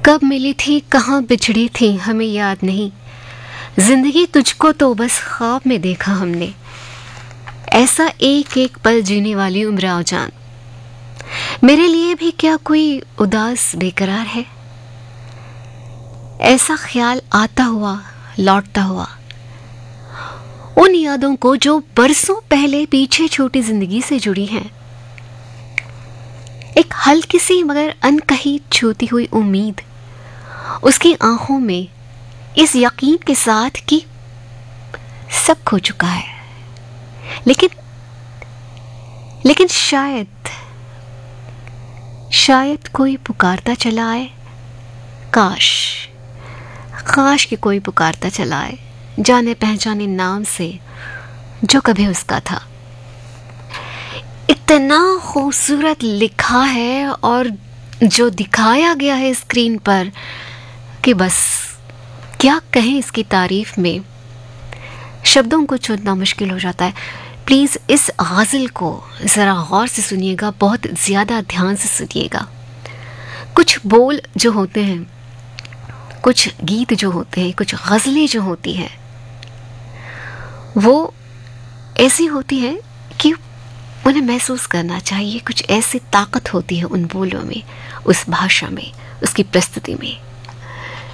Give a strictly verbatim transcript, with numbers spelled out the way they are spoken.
कब मिली थी कहाँ बिछड़ी थी हमें याद नहीं, जिंदगी तुझको तो बस ख्वाब में देखा हमने। ऐसा एक एक पल जीने वाली उम्र आओ जान, मेरे लिए भी क्या कोई उदास बेकरार है। ऐसा ख्याल आता हुआ लौटता हुआ उन यादों को जो बरसों पहले पीछे छोटी जिंदगी से जुड़ी हैं। एक हल्की सी मगर अनकही छूती हुई उम्मीद उसकी आंखों में, इस यकीन के साथ कि सब खो चुका है, लेकिन लेकिन शायद शायद कोई पुकारता चला आए। काश काश कि कोई पुकारता चला आए, जाने पहचाने नाम से जो कभी उसका था। इतना खूबसूरत लिखा है और जो दिखाया गया है स्क्रीन पर कि बस क्या कहें इसकी तारीफ में, शब्दों को चुनना मुश्किल हो जाता है। प्लीज़ इस गज़ल को ज़रा गौर से सुनिएगा, बहुत ज़्यादा ध्यान से सुनिएगा। कुछ बोल जो होते हैं, कुछ गीत जो होते हैं, कुछ गज़लें जो होती हैं, वो ऐसी होती हैं कि उन्हें महसूस करना चाहिए। कुछ ऐसी ताकत होती है उन बोलों में, उस भाषा में, उसकी प्रस्तुति में।